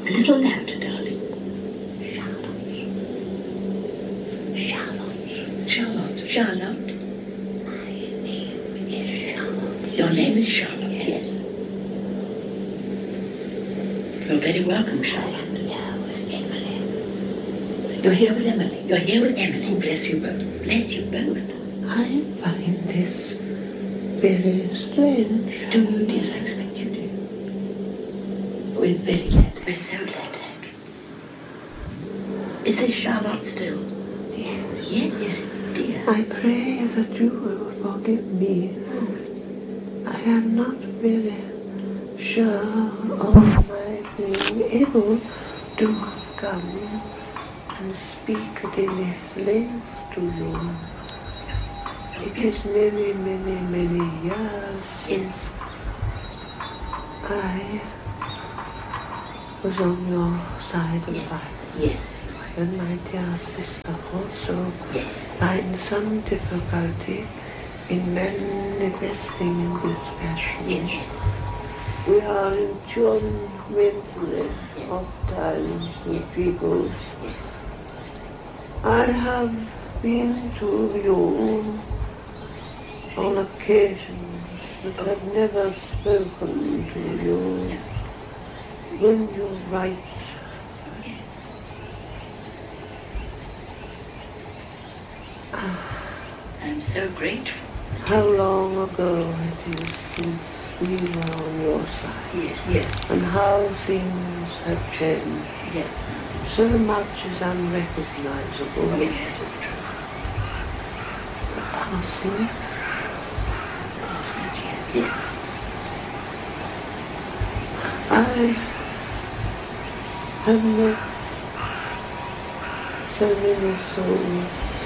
A little louder, darling. Charlotte. Charlotte. My name is Charlotte. Your name is Charlotte? Yes. You're very welcome, Charlotte. You're here with Emily. You're here with Emily. Bless you both. Bless you both. I find this very strange. Do you, dear? I expect you do. We're very glad. We're so glad to have you. Is this Charlotte still? Yes. Yes, dear. I pray that you will forgive me. I am not very sure of my being able to come and speak daily slave to you. It is many, many, many years since I was on your side of life. Yes. And my dear sister also Yes. finds some difficulty in manifesting in this fashion. Yes. We are in tune mentally oftentimes with people. I have been to you on occasions but have never spoken to you. When you write, I'm so grateful. how long ago it is since we were on your side? Yes. And how things have changed. Yes. So much is unrecognizable. Yes, it's true. Passing. That's not yet. Yes. I have met so many souls